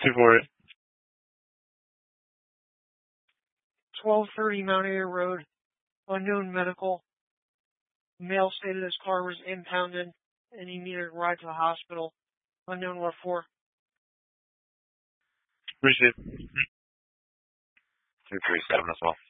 248. 1230 Mount Airy Road, unknown medical. Male stated his car was impounded and he needed a ride to the hospital. Unknown what for. Received. 237 as well.